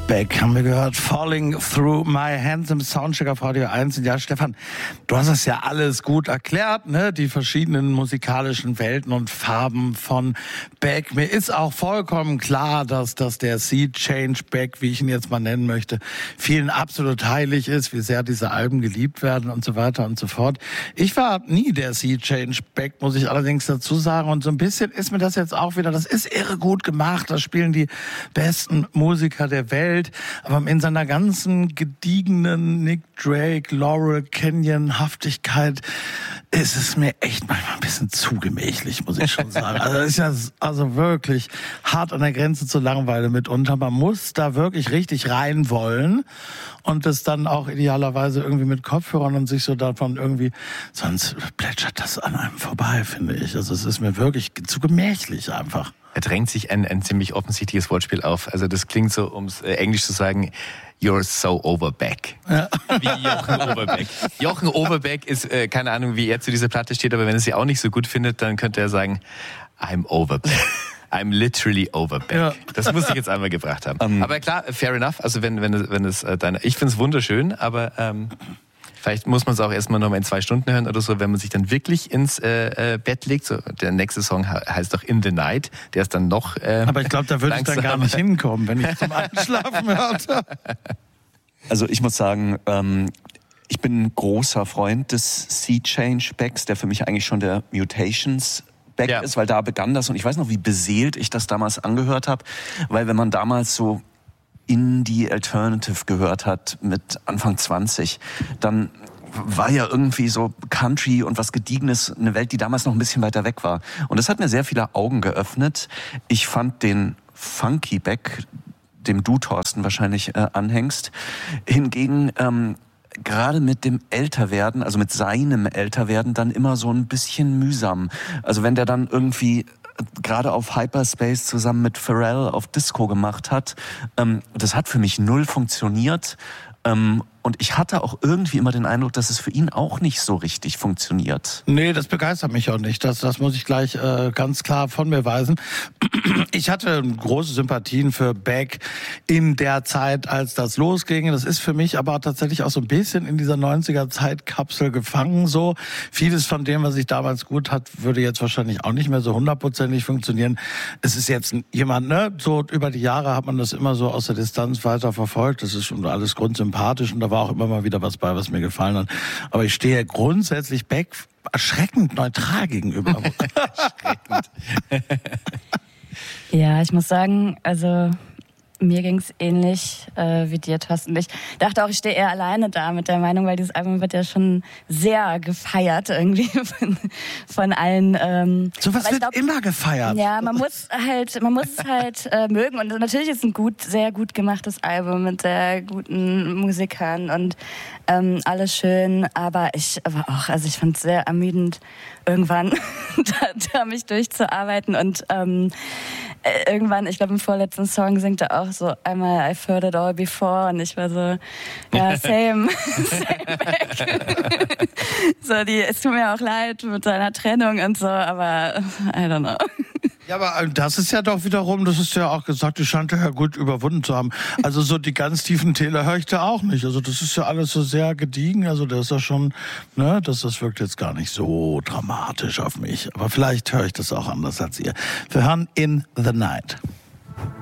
Beck haben wir gehört, Falling Through My Hands im Soundcheck auf Radio 1. Und ja, Stefan, du hast das ja alles gut erklärt, ne? Die verschiedenen musikalischen Welten und Farben von Beck. Mir ist auch vollkommen klar, dass der Sea Change Beck, wie ich ihn jetzt mal nennen möchte, vielen absolut heilig ist, wie sehr diese Alben geliebt werden und so weiter und so fort. Ich war nie der Sea Change Beck, muss ich allerdings dazu sagen. Und so ein bisschen ist mir das jetzt auch wieder, das ist irre gut gemacht. Da spielen die besten Musiker der Welt. Aber in seiner ganzen gediegenen Nick Drake, Laurel Canyon-Haftigkeit ist es mir echt manchmal ein bisschen zu gemächlich, muss ich schon sagen. Also das ist ja also wirklich hart an der Grenze zur Langeweile mitunter. Man muss da wirklich richtig rein wollen und das dann auch idealerweise irgendwie mit Kopfhörern und sich so davon irgendwie, sonst plätschert das an einem vorbei, finde ich. Also es ist mir wirklich zu gemächlich einfach. Da drängt sich ein ziemlich offensichtliches Wortspiel auf. Also das klingt so, um es Englisch zu sagen, you're so over Beck. Ja. Wie Jochen Overbeck. Jochen Overbeck ist, keine Ahnung, wie er zu dieser Platte steht, aber wenn er sie auch nicht so gut findet, dann könnte er sagen, I'm over Beck. I'm literally over Beck. Ja. Das muss ich jetzt einmal gebracht haben. Aber klar, fair enough. Also wenn es deine, ich finde es wunderschön, aber vielleicht muss man es auch erstmal nochmal in 2 Stunden hören oder so, wenn man sich dann wirklich ins Bett legt. So, der nächste Song heißt doch In the Night. Der ist dann noch aber ich glaube, da würde ich dann gar nicht hinkommen, wenn ich zum Einschlafen hörte. Also ich muss sagen, ich bin ein großer Freund des Sea Change Becks, der für mich eigentlich schon der Mutations Beck ist, weil da begann das. Und ich weiß noch, wie beseelt ich das damals angehört habe, weil wenn man damals so Indie Alternative gehört hat mit Anfang 20, dann war ja irgendwie so Country und was Gediegenes eine Welt, die damals noch ein bisschen weiter weg war. Und das hat mir sehr viele Augen geöffnet. Ich fand den Funky Beck, dem du, Thorsten, wahrscheinlich anhängst, hingegen gerade mit dem Älterwerden, also mit seinem Älterwerden, dann immer so ein bisschen mühsam. Also wenn der dann irgendwie gerade auf Hyperspace zusammen mit Pharrell auf Disco gemacht hat, das hat für mich null funktioniert. Und ich hatte auch irgendwie immer den Eindruck, dass es für ihn auch nicht so richtig funktioniert. Nee, das begeistert mich auch nicht. Das muss ich gleich ganz klar von mir weisen. Ich hatte große Sympathien für Beck in der Zeit, als das losging. Das ist für mich aber tatsächlich auch so ein bisschen in dieser 90er-Zeitkapsel gefangen. So vieles von dem, was ich damals gut hat, würde jetzt wahrscheinlich auch nicht mehr so 100%ig funktionieren. Es ist jetzt jemand, ne, so über die Jahre hat man das immer so aus der Distanz weiter verfolgt. Das ist schon alles grundsympathisch und da war auch immer mal wieder was bei, was mir gefallen hat. Aber ich stehe grundsätzlich Beck erschreckend neutral gegenüber. Erschreckend. Ja, ich muss sagen, also mir ging's ähnlich wie dir, Thorsten. Ich dachte auch, ich stehe eher alleine da mit der Meinung, weil dieses Album wird ja schon sehr gefeiert irgendwie von allen. Sowas wird immer gefeiert. Ja, man muss es halt mögen. Und natürlich ist es ein sehr gut gemachtes Album mit sehr guten Musikern und alles schön. Aber ich fand es sehr ermüdend, irgendwann da mich durchzuarbeiten und irgendwann, ich glaube im vorletzten Song singt er auch so einmal I've heard it all before und ich war so, ja, same back. So, es tut mir auch leid mit seiner Trennung und so, aber I don't know. Ja, aber das ist ja doch wiederum, das ist ja auch gesagt, die scheint ja gut überwunden zu haben. Also so die ganz tiefen Täler höre ich da auch nicht. Also das ist ja alles so sehr gediegen. Also das ist ja schon, ne, das wirkt jetzt gar nicht so dramatisch auf mich. Aber vielleicht höre ich das auch anders als ihr. Wir hören In the Night.